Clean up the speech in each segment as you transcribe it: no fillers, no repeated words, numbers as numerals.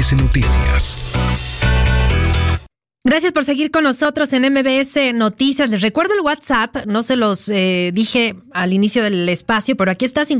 MBS Noticias. Gracias por seguir con nosotros en MBS Noticias. Les recuerdo el WhatsApp, no se los dije al inicio del espacio, pero aquí está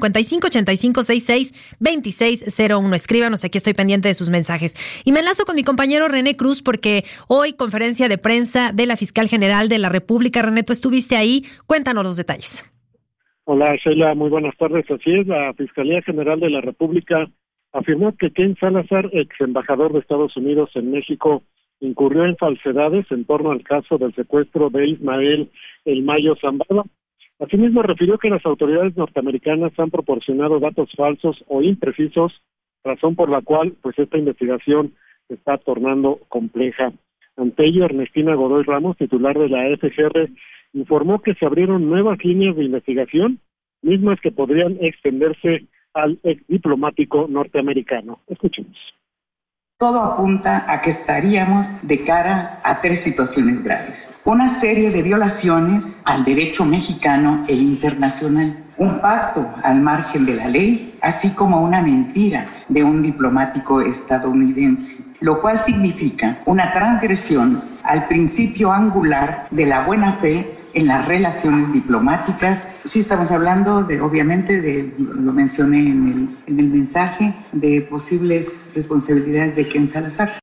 5585662601. Escríbanos, aquí estoy pendiente de sus mensajes. Y me enlazo con mi compañero René Cruz porque hoy conferencia de prensa de la Fiscal General de la República. René, tú estuviste ahí, cuéntanos los detalles. Hola Sheila, muy buenas tardes. Así es, la Fiscalía General de la República afirmó que Ken Salazar, ex embajador de Estados Unidos en México, incurrió en falsedades en torno al caso del secuestro de Ismael El Mayo Zambada. Asimismo, refirió que las autoridades norteamericanas han proporcionado datos falsos o imprecisos, razón por la cual pues esta investigación se está tornando compleja. Ante ello, Ernestina Godoy Ramos, titular de la FGR, informó que se abrieron nuevas líneas de investigación, mismas que podrían extenderse al ex diplomático norteamericano. Escuchemos. Todo apunta a que estaríamos de cara a 3 situaciones graves. Una serie de violaciones al derecho mexicano e internacional. Un pacto al margen de la ley, así como una mentira de un diplomático estadounidense. Lo cual significa una transgresión al principio angular de la buena fe en las relaciones diplomáticas. Sí estamos hablando lo mencioné en el mensaje, de posibles responsabilidades de Ken Salazar.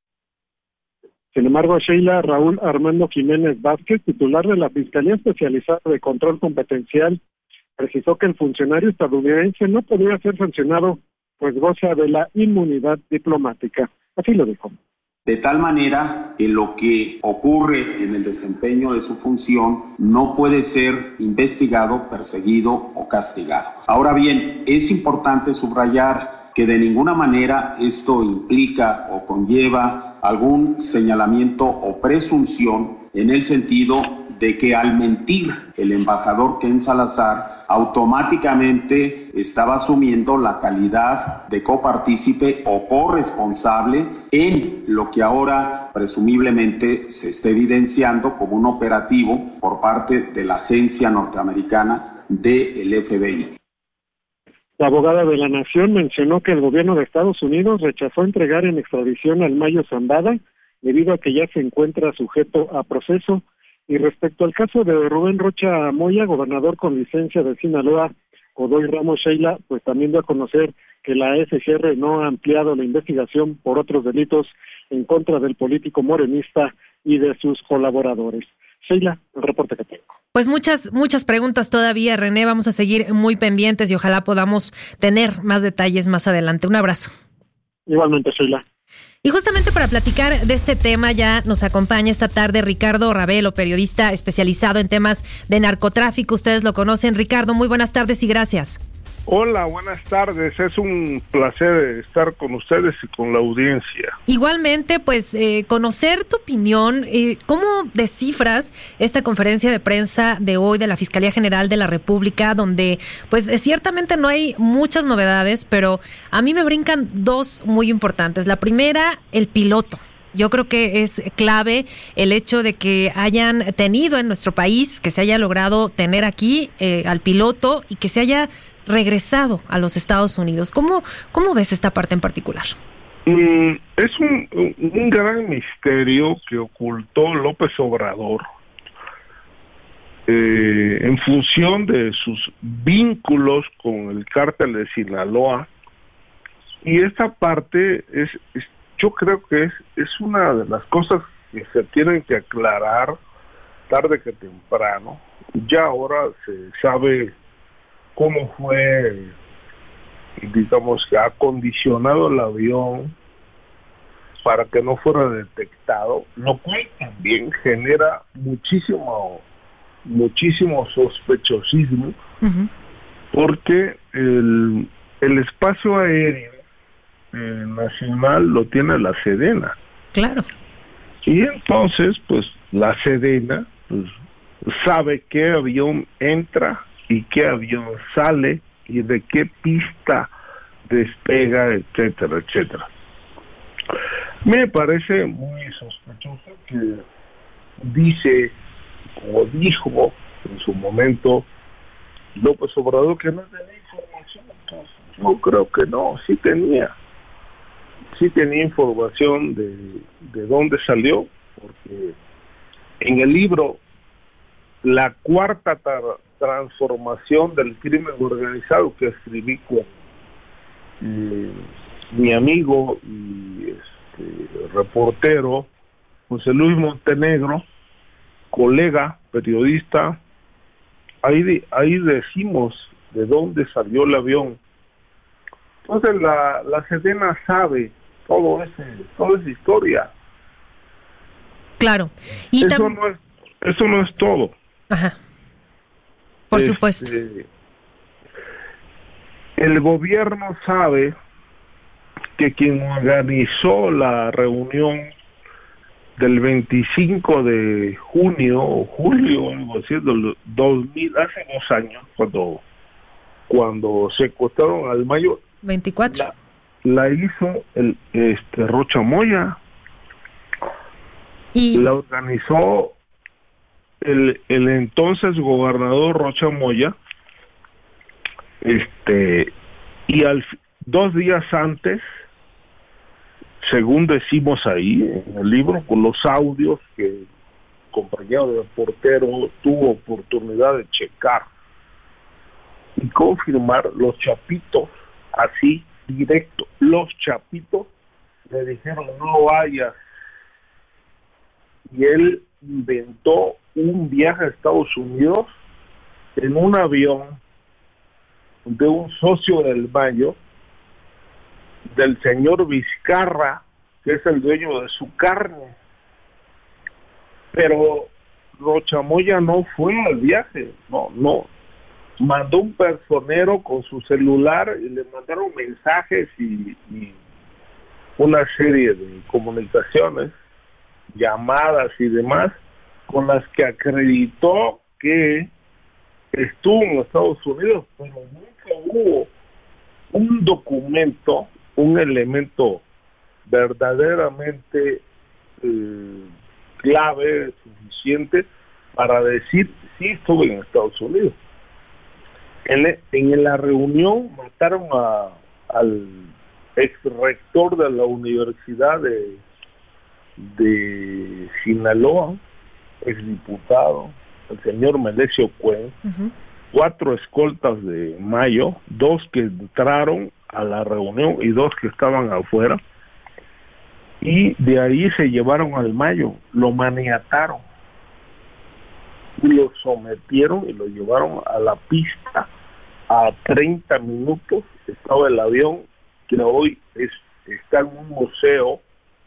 Sin embargo, Sheila, Raúl Armando Jiménez Vázquez, titular de la Fiscalía Especializada de Control Competencial, precisó que el funcionario estadounidense no podría ser sancionado, pues goza de la inmunidad diplomática. Así lo dijo. De tal manera que lo que ocurre en el desempeño de su función no puede ser investigado, perseguido o castigado. Ahora bien, es importante subrayar que de ninguna manera esto implica o conlleva algún señalamiento o presunción en el sentido de que al mentir el embajador Ken Salazar automáticamente estaba asumiendo la calidad de copartícipe o corresponsable en lo que ahora presumiblemente se está evidenciando como un operativo por parte de la agencia norteamericana del FBI. La abogada de la Nación mencionó que el gobierno de Estados Unidos rechazó entregar en extradición al Mayo Zambada debido a que ya se encuentra sujeto a proceso. Y respecto al caso de Rubén Rocha Moya, gobernador con licencia de Sinaloa, Godoy Ramos, Sheila, pues también dio a conocer que la FGR no ha ampliado la investigación por otros delitos en contra del político morenista y de sus colaboradores. Sheila, el reporte que tengo. Pues muchas preguntas todavía, René. Vamos a seguir muy pendientes y ojalá podamos tener más detalles más adelante. Un abrazo. Igualmente, Sheila. Y justamente para platicar de este tema ya nos acompaña esta tarde Ricardo Ravelo, periodista especializado en temas de narcotráfico. Ustedes lo conocen. Ricardo, muy buenas tardes y gracias. Hola, buenas tardes. Es un placer estar con ustedes y con la audiencia. Igualmente, pues conocer tu opinión. ¿Cómo descifras esta conferencia de prensa de hoy de la Fiscalía General de la República, donde pues ciertamente no hay muchas novedades, pero a mí me brincan 2 muy importantes? La primera, el piloto. Yo creo que es clave el hecho de que hayan tenido en nuestro país, que se haya logrado tener aquí al piloto y que se haya regresado a los Estados Unidos. ¿Cómo ves esta parte en particular? Es un gran misterio que ocultó López Obrador en función de sus vínculos con el cártel de Sinaloa, y esta parte yo creo que es una de las cosas que se tienen que aclarar tarde que temprano. Ya ahora se sabe cómo fue, digamos, que ha acondicionado el avión para que no fuera detectado, lo cual también genera muchísimo sospechosismo, porque el espacio aéreo nacional lo tiene la Sedena. Claro. Y entonces, pues, la Sedena pues, sabe qué avión entra y qué avión sale y de qué pista despega, etcétera, etcétera. Me parece muy sospechoso que dijo en su momento López Obrador que no tenía información. Entonces, yo creo que no, sí tenía. sí tenía información de dónde salió, porque en el libro La cuarta transformación del crimen organizado, que escribí con mi amigo y reportero José Luis Montenegro, colega, periodista, ahí decimos de dónde salió el avión. Entonces la Sedena sabe toda esa historia. Claro. Y eso no es todo. Ajá. Por supuesto. El gobierno sabe que quien organizó la reunión del 25 de junio o julio, algo así, del 2000, hace 2 años, cuando secuestraron al Mayo, 24. La hizo el Rocha Moya. Y la organizó el entonces gobernador Rocha Moya, y 2 días antes, según decimos ahí en el libro, con los audios que el compañero de reportero tuvo oportunidad de checar y confirmar, los chapitos, así directo, los chapitos le dijeron no vayas, y él inventó un viaje a Estados Unidos en un avión de un socio del Mayo, del señor Vizcarra, que es el dueño de su carne. Pero Rocha Moya no fue al viaje, no. Mandó un personero con su celular y le mandaron mensajes y una serie de comunicaciones, llamadas y demás, con las que acreditó que estuvo en Estados Unidos, pero nunca hubo un documento, un elemento verdaderamente clave, suficiente para decir sí estuvo en Estados Unidos. En la reunión mataron al ex rector de la Universidad de Sinaloa, exdiputado, el señor Melesio Cuen, 4 escoltas de Mayo, 2 que entraron a la reunión y 2 que estaban afuera, y de ahí se llevaron al Mayo, lo maniataron y lo sometieron y lo llevaron a la pista. A 30 minutos estaba el avión, que hoy está en un museo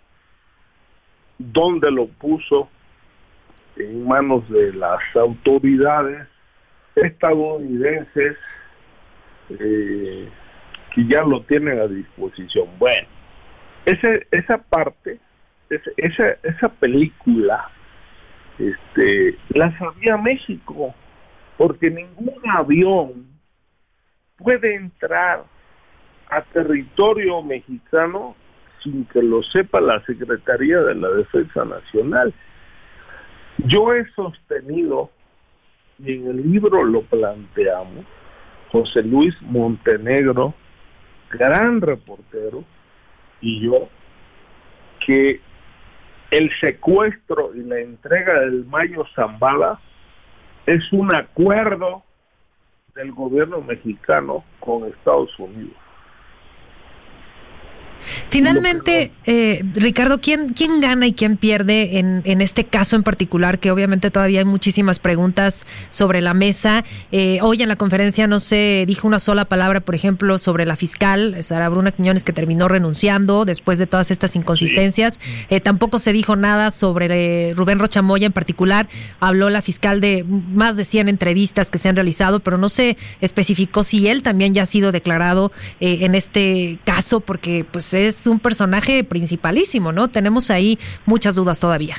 donde lo puso en manos de las autoridades estadounidenses, que ya lo tienen a disposición. Bueno, esa parte, esa película, la sabía México, porque ningún avión puede entrar a territorio mexicano sin que lo sepa la Secretaría de la Defensa Nacional. Yo he sostenido, y en el libro lo planteamos, José Luis Montenegro, gran reportero, y yo, que el secuestro y la entrega del Mayo Zambada es un acuerdo del gobierno mexicano con Estados Unidos. Finalmente, Ricardo, ¿quién gana y quién pierde en este caso en particular? Que obviamente todavía hay muchísimas preguntas sobre la mesa. Hoy en la conferencia no se dijo una sola palabra, por ejemplo, sobre la fiscal Sara Bruna Quiñones, que terminó renunciando después de todas estas inconsistencias. Sí. Tampoco se dijo nada sobre Rubén Rocha Moya en particular. Habló la fiscal de más de 100 entrevistas que se han realizado, pero no se especificó si él también ya ha sido declarado en este caso, porque pues es un personaje principalísimo, ¿no? Tenemos ahí muchas dudas todavía.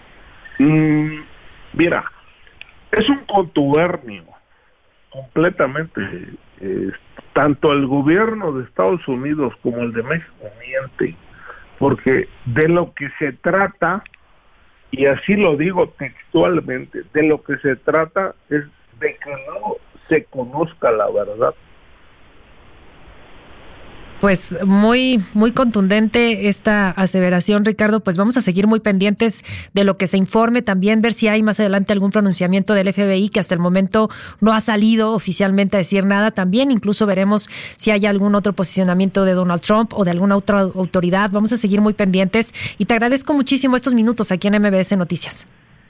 Mira, es un contubernio completamente. Tanto el gobierno de Estados Unidos como el de México miente, porque de lo que se trata, y así lo digo textualmente, de lo que se trata es de que no se conozca la verdad. Pues muy, muy contundente esta aseveración, Ricardo. Pues vamos a seguir muy pendientes de lo que se informe, también ver si hay más adelante algún pronunciamiento del FBI, que hasta el momento no ha salido oficialmente a decir nada. También incluso veremos si hay algún otro posicionamiento de Donald Trump o de alguna otra autoridad. Vamos a seguir muy pendientes y te agradezco muchísimo estos minutos aquí en MBS Noticias.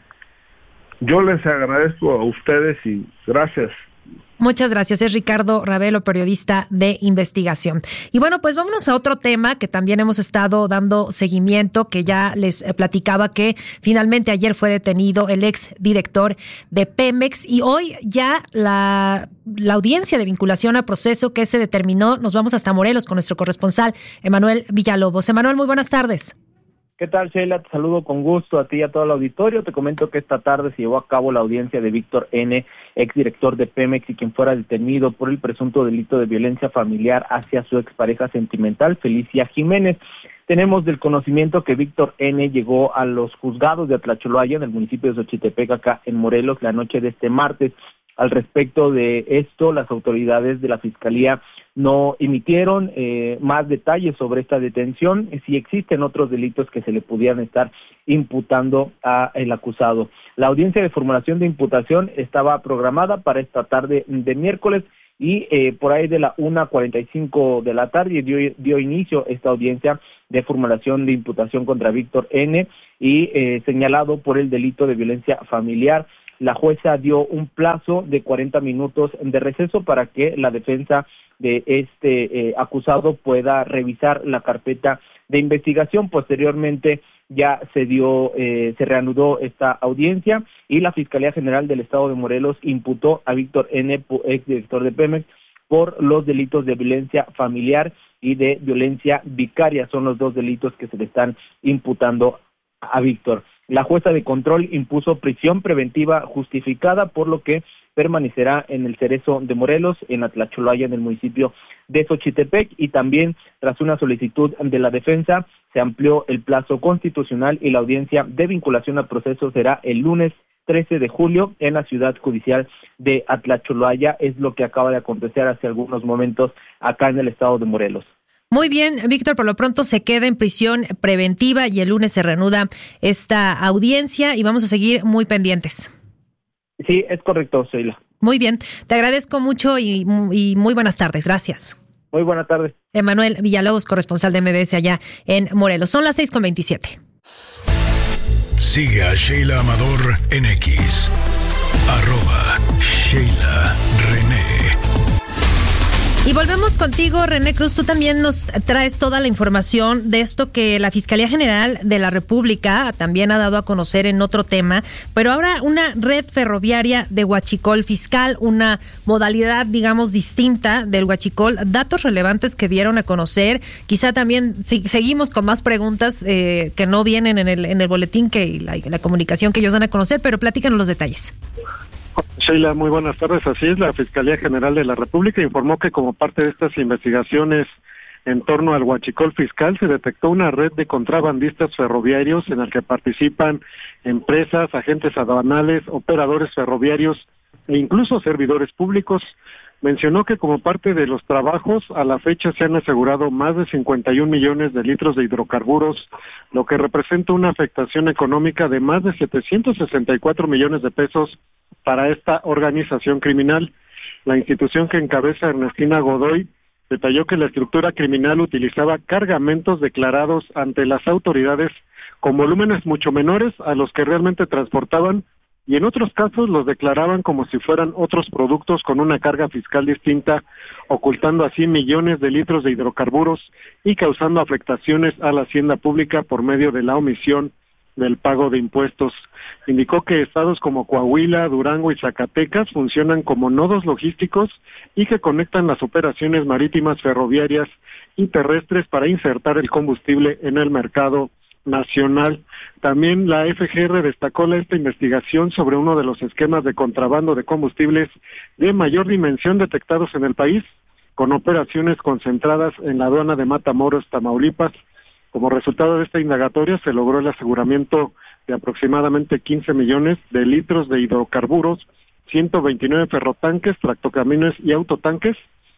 Yo les agradezco a ustedes y gracias. Muchas gracias. Es Ricardo Ravelo, periodista de investigación. Y bueno, pues vámonos a otro tema que también hemos estado dando seguimiento, que ya les platicaba que finalmente ayer fue detenido el ex director de Pemex y hoy ya la audiencia de vinculación a proceso que se determinó. Nos vamos hasta Morelos con nuestro corresponsal, Emanuel Villalobos. Emanuel, muy buenas tardes. ¿Qué tal, Sheila? Te saludo con gusto a ti y a todo el auditorio. Te comento que esta tarde se llevó a cabo la audiencia de Víctor N., exdirector de Pemex y quien fuera detenido por el presunto delito de violencia familiar hacia su expareja sentimental, Felicia Jiménez. Tenemos del conocimiento que Víctor N. llegó a los juzgados de Atlacholoaya, en el municipio de Xochitepec, acá en Morelos, la noche de este martes. Al respecto de esto, las autoridades de la Fiscalía no emitieron más detalles sobre esta detención, si existen otros delitos que se le pudieran estar imputando al acusado. La audiencia de formulación de imputación estaba programada para esta tarde de miércoles y por ahí de la 1:45 de la tarde dio inicio esta audiencia de formulación de imputación contra Víctor N. y señalado por el delito de violencia familiar. La jueza dio un plazo de 40 minutos de receso para que la defensa de este acusado pueda revisar la carpeta de investigación. Posteriormente ya se reanudó esta audiencia y la Fiscalía General del Estado de Morelos imputó a Víctor N., exdirector de Pemex, por los delitos de violencia familiar y de violencia vicaria. Son los dos delitos que se le están imputando a Víctor. La jueza de control impuso prisión preventiva justificada, por lo que permanecerá en el Cerezo de Morelos, en Atlacholoaya, en el municipio de Xochitepec, y también, tras una solicitud de la defensa, se amplió el plazo constitucional y la audiencia de vinculación a proceso será el lunes 13 de julio en la ciudad judicial de Atlacholoaya. Es lo que acaba de acontecer hace algunos momentos acá en el estado de Morelos. Muy bien, Víctor, por lo pronto se queda en prisión preventiva y el lunes se reanuda esta audiencia y vamos a seguir muy pendientes. Sí, es correcto, Sheila. Muy bien, te agradezco mucho y muy buenas tardes. Gracias. Muy buenas tardes. Emanuel Villalobos, corresponsal de MBS allá en Morelos. Son las 6:27. Sigue a Sheila Amador en X, @Sheila René. Y volvemos contigo, René Cruz. Tú también nos traes toda la información de esto que la Fiscalía General de la República también ha dado a conocer en otro tema, pero ahora una red ferroviaria de huachicol fiscal, una modalidad, digamos, distinta del huachicol. Datos relevantes que dieron a conocer. Quizá también seguimos con más preguntas que no vienen en el boletín, que la comunicación que ellos dan a conocer, pero platícanos los detalles. Sheila, muy buenas tardes. Así es, la Fiscalía General de la República informó que como parte de estas investigaciones en torno al huachicol fiscal se detectó una red de contrabandistas ferroviarios en la que participan empresas, agentes aduanales, operadores ferroviarios e incluso servidores públicos. Mencionó que como parte de los trabajos, a la fecha se han asegurado más de 51 millones de litros de hidrocarburos, lo que representa una afectación económica de más de 764 millones de pesos para esta organización criminal. La institución que encabeza Ernestina Godoy detalló que la estructura criminal utilizaba cargamentos declarados ante las autoridades con volúmenes mucho menores a los que realmente transportaban, y en otros casos los declaraban como si fueran otros productos con una carga fiscal distinta, ocultando así millones de litros de hidrocarburos y causando afectaciones a la hacienda pública por medio de la omisión del pago de impuestos. Indicó que estados como Coahuila, Durango y Zacatecas funcionan como nodos logísticos y que conectan las operaciones marítimas, ferroviarias y terrestres para insertar el combustible en el mercado nacional. También la FGR destacó esta investigación sobre uno de los esquemas de contrabando de combustibles de mayor dimensión detectados en el país, con operaciones concentradas en la aduana de Matamoros, Tamaulipas. Como resultado de esta indagatoria se logró el aseguramiento de aproximadamente 15 millones de litros de hidrocarburos, 129 ferrotanques, tractocamiones y autotanques,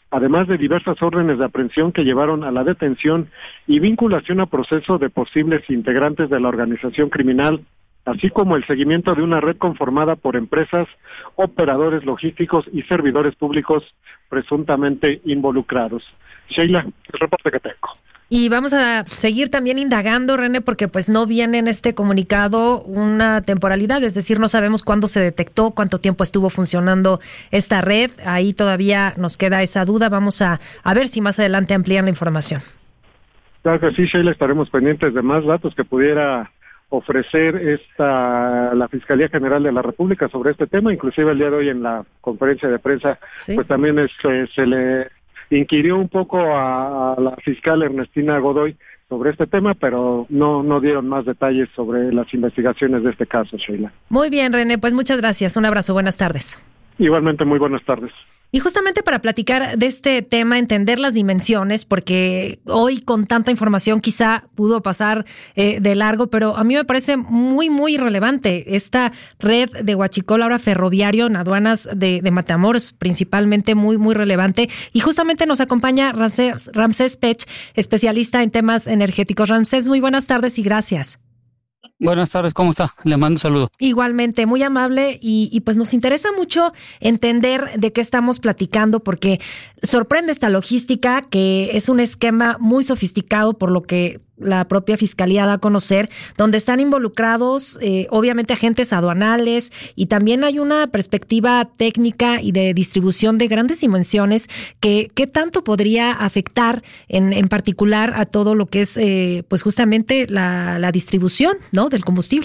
además de diversas órdenes de aprehensión que llevaron a la detención y vinculación a proceso de posibles integrantes de la organización criminal, así como el seguimiento de una red conformada por empresas, operadores logísticos y servidores públicos presuntamente involucrados. Sheila, el reporte que tengo. Y vamos a seguir también indagando, René, porque pues no viene en este comunicado una temporalidad, es decir, no sabemos cuándo se detectó, cuánto tiempo estuvo funcionando esta red. Ahí todavía nos queda esa duda. Vamos a ver si más adelante amplían la información. Claro que sí, Sheila, estaremos pendientes de más datos que pudiera ofrecer la Fiscalía General de la República sobre este tema. Inclusive el día de hoy en la conferencia de prensa, ¿sí?, pues también se le inquirió un poco a la fiscal Ernestina Godoy sobre este tema, pero no dieron más detalles sobre las investigaciones de este caso, Sheila. Muy bien, René, pues muchas gracias. Un abrazo, buenas tardes. Igualmente, muy buenas tardes. Y justamente para platicar de este tema, entender las dimensiones, porque hoy con tanta información quizá pudo pasar de largo, pero a mí me parece muy, muy relevante esta red de huachicol ahora ferroviario en aduanas de Matamoros, principalmente muy, muy relevante. Y justamente nos acompaña Ramsés Pech, especialista en temas energéticos. Ramsés, muy buenas tardes y gracias. Buenas tardes, ¿cómo está? Le mando un saludo. Igualmente, muy amable y pues nos interesa mucho entender de qué estamos platicando porque sorprende esta logística que es un esquema muy sofisticado por lo que la propia Fiscalía da a conocer, donde están involucrados obviamente agentes aduanales y también hay una perspectiva técnica y de distribución de grandes dimensiones que tanto podría afectar en particular a todo lo que es pues justamente la distribución, ¿no?, del combustible.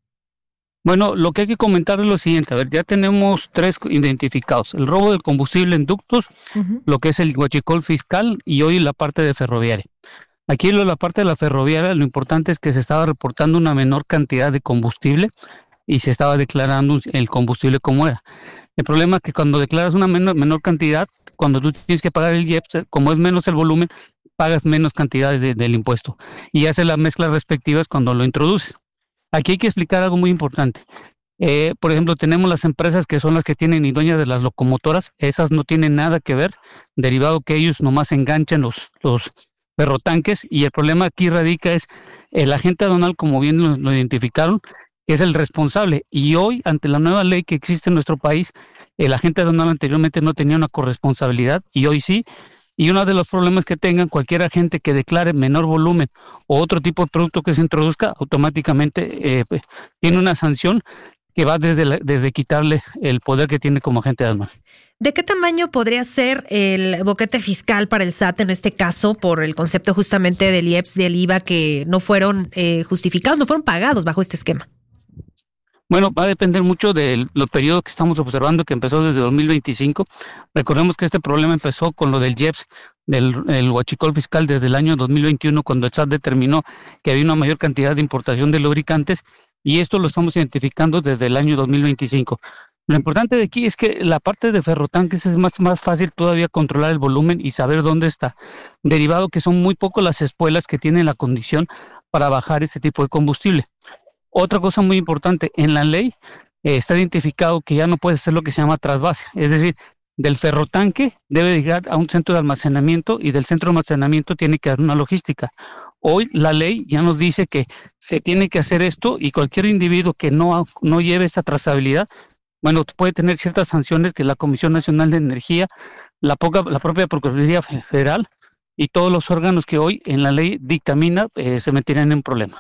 Bueno, lo que hay que comentar es lo siguiente. A ver, ya tenemos 3 identificados. El robo del combustible en ductos, lo que es el huachicol fiscal y hoy la parte de ferroviaria. Aquí en la parte de la ferroviaria lo importante es que se estaba reportando una menor cantidad de combustible y se estaba declarando el combustible como era. El problema es que cuando declaras una menor cantidad, cuando tú tienes que pagar el IEPS, como es menos el volumen, pagas menos cantidades del impuesto y haces las mezclas respectivas cuando lo introduces. Aquí hay que explicar algo muy importante. Por ejemplo, tenemos las empresas que son las que tienen y dueñas de las locomotoras. Esas no tienen nada que ver, derivado que ellos nomás enganchan los ferrotanques, y el problema aquí radica es el agente aduanal, como bien lo identificaron, que es el responsable. Y hoy, ante la nueva ley que existe en nuestro país, el agente aduanal anteriormente no tenía una corresponsabilidad y hoy sí. Y uno de los problemas que tengan cualquier agente que declare menor volumen o otro tipo de producto que se introduzca, automáticamente tiene una sanción que va desde quitarle el poder que tiene como agente aduanal. ¿De qué tamaño podría ser el boquete fiscal para el SAT en este caso por el concepto justamente del IEPS, del IVA, que no fueron justificados, no fueron pagados bajo este esquema? Bueno, va a depender mucho del periodo que estamos observando, que empezó desde 2025. Recordemos que este problema empezó con lo del IEPS, del huachicol fiscal, desde el año 2021, cuando el SAT determinó que había una mayor cantidad de importación de lubricantes, y esto lo estamos identificando desde el año 2025. Lo importante de aquí es que la parte de ferrotanques es más fácil todavía controlar el volumen y saber dónde está, derivado que son muy pocas las espuelas que tienen la condición para bajar este tipo de combustible. Otra cosa muy importante, en la ley está identificado que ya no puede ser lo que se llama trasvase, es decir, del ferrotanque debe llegar a un centro de almacenamiento y del centro de almacenamiento tiene que dar una logística. Hoy la ley ya nos dice que se tiene que hacer esto y cualquier individuo que no lleve esta trazabilidad, bueno, puede tener ciertas sanciones que la Comisión Nacional de Energía, la propia Procuraduría Federal y todos los órganos que hoy en la ley dictamina se meterán en un problema.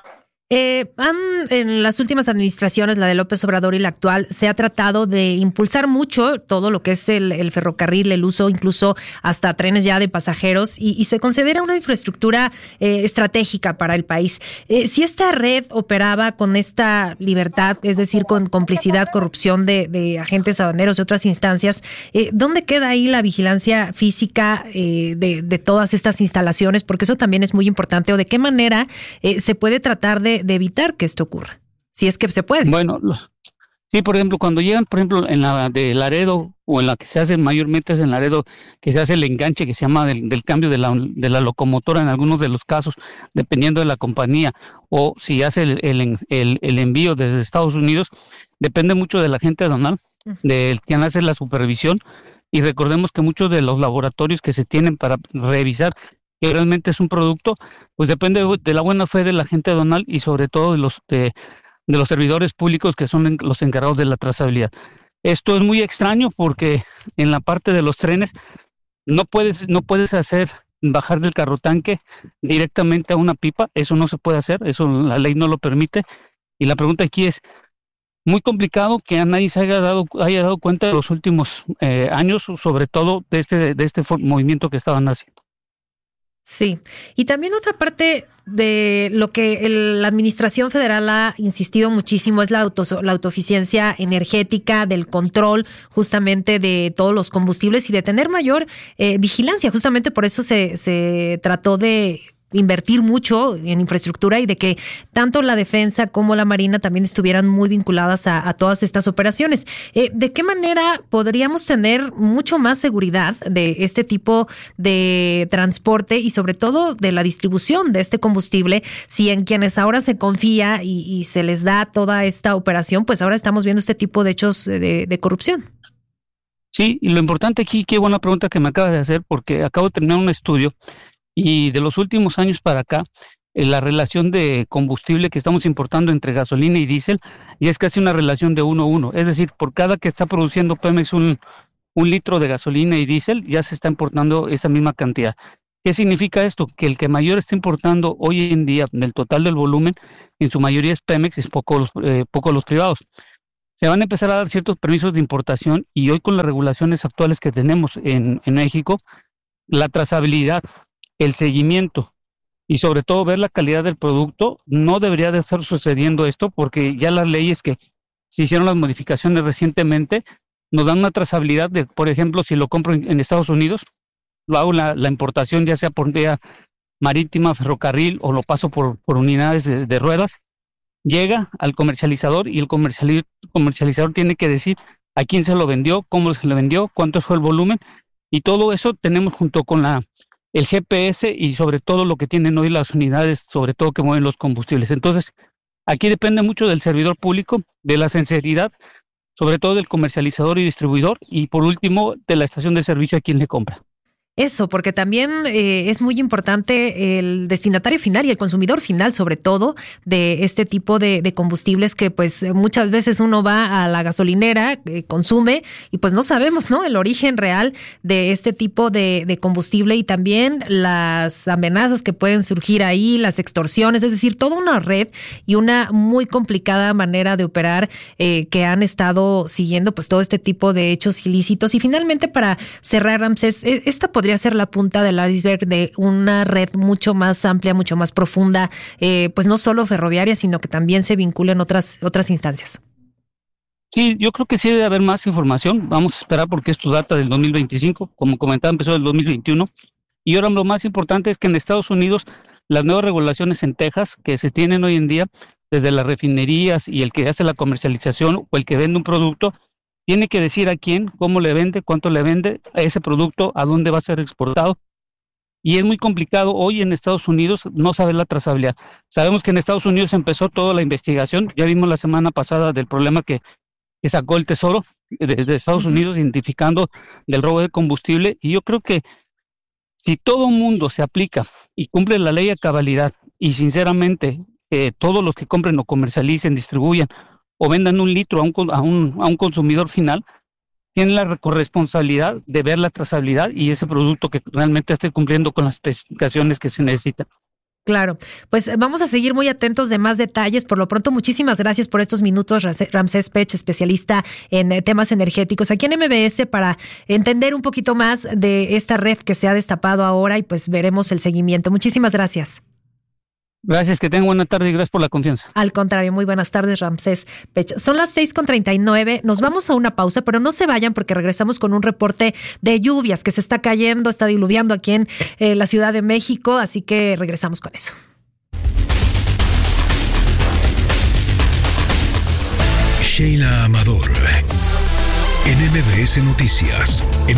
En las últimas administraciones, la de López Obrador y la actual, se ha tratado de impulsar mucho todo lo que es el ferrocarril, el uso incluso hasta trenes ya de pasajeros y se considera una infraestructura estratégica para el país. Si esta red operaba con esta libertad, es decir, con complicidad, corrupción de agentes aduaneros y otras instancias, ¿dónde queda ahí la vigilancia física de todas estas instalaciones? Porque eso también es muy importante. ¿O de qué manera se puede tratar de evitar que esto ocurra? Si es que se puede. Bueno, sí, por ejemplo, cuando llegan, por ejemplo, en la de Laredo o en la que se hace mayormente es en Laredo, que se hace el enganche que se llama del cambio de la locomotora en algunos de los casos, dependiendo de la compañía, o si hace el envío desde Estados Unidos, depende mucho del agente aduanal, del quien hace la supervisión. y recordemos que muchos de los laboratorios que se tienen para revisar que realmente es un producto, pues depende de la buena fe de la gente aduanal y sobre todo de los servidores públicos que son los encargados de la trazabilidad. Esto es muy extraño porque en la parte de los trenes no puedes hacer bajar del carrotanque directamente a una pipa, eso no se puede hacer, eso la ley no lo permite. Y la pregunta aquí es, muy complicado que a nadie se haya dado cuenta de los últimos años, sobre todo de este movimiento que estaban haciendo. Sí, y también otra parte de lo que la Administración Federal ha insistido muchísimo es la autoeficiencia energética, del control justamente de todos los combustibles y de tener mayor vigilancia. Justamente por eso se trató de invertir mucho en infraestructura y de que tanto la defensa como la marina también estuvieran muy vinculadas a todas estas operaciones. ¿De qué manera podríamos tener mucho más seguridad de este tipo de transporte y sobre todo de la distribución de este combustible si en quienes ahora se confía y se les da toda esta operación, pues ahora estamos viendo este tipo de hechos de corrupción? Sí, y lo importante aquí, qué buena pregunta que me acabas de hacer, porque acabo de terminar un estudio y de los últimos años para acá, la relación de combustible que estamos importando entre gasolina y diésel ya es casi una relación de 1:1. Es decir, por cada que está produciendo Pemex un litro de gasolina y diésel, ya se está importando esa misma cantidad. ¿Qué significa esto? Que el que mayor está importando hoy en día del total del volumen, en su mayoría es Pemex, es poco los privados. Se van a empezar a dar ciertos permisos de importación y hoy con las regulaciones actuales que tenemos en México, la trazabilidad, el seguimiento y sobre todo ver la calidad del producto, no debería de estar sucediendo esto porque ya las leyes que se hicieron las modificaciones recientemente nos dan una trazabilidad de, por ejemplo, si lo compro en Estados Unidos, lo hago la importación ya sea por vía marítima, ferrocarril o lo paso por unidades de ruedas, llega al comercializador y el comercializador tiene que decir a quién se lo vendió, cómo se lo vendió, cuánto fue el volumen y todo eso tenemos junto con el GPS y sobre todo lo que tienen hoy las unidades, sobre todo que mueven los combustibles. Entonces, aquí depende mucho del servidor público, de la sinceridad, sobre todo del comercializador y distribuidor, y por último, de la estación de servicio a quien le compra. Eso, porque también es muy importante el destinatario final y el consumidor final, sobre todo, de este tipo de combustibles que pues muchas veces uno va a la gasolinera, consume y pues no sabemos, ¿no? El origen real de este tipo de combustible y también las amenazas que pueden surgir ahí, las extorsiones, es decir, toda una red y una muy complicada manera de operar que han estado siguiendo pues todo este tipo de hechos ilícitos. Y finalmente, para cerrar, Ramsés, esta podría ser la punta del iceberg de una red mucho más amplia, mucho más profunda, pues no solo ferroviaria, sino que también se vincula en otras instancias. Sí, yo creo que sí debe haber más información. Vamos a esperar porque esto data del 2025. Como comentaba, empezó el 2021. Y ahora lo más importante es que en Estados Unidos las nuevas regulaciones en Texas que se tienen hoy en día, desde las refinerías y el que hace la comercialización o el que vende un producto, tiene que decir a quién, cómo le vende, cuánto le vende a ese producto, a dónde va a ser exportado. Y es muy complicado hoy en Estados Unidos no saber la trazabilidad. Sabemos que en Estados Unidos empezó toda la investigación. Ya vimos la semana pasada del problema que sacó el Tesoro de Estados Unidos identificando del robo de combustible. Y yo creo que si todo el mundo se aplica y cumple la ley a cabalidad y sinceramente todos los que compren o comercialicen, distribuyan o vendan un litro a un consumidor final, tienen la corresponsabilidad de ver la trazabilidad y ese producto que realmente esté cumpliendo con las especificaciones que se necesitan. Claro, pues vamos a seguir muy atentos de más detalles. Por lo pronto, muchísimas gracias por estos minutos, Ramsés Pech, especialista en temas energéticos aquí en MBS, para entender un poquito más de esta red que se ha destapado ahora y pues veremos el seguimiento. Muchísimas gracias. Gracias, que tengan buena tarde y gracias por la confianza. Al contrario, muy buenas tardes, Ramsés Pech. Son las 6:39, nos vamos a una pausa, pero no se vayan porque regresamos con un reporte de lluvias que se está cayendo, está diluviando aquí en la Ciudad de México, así que regresamos con eso. Sheila Amador, en MBS Noticias.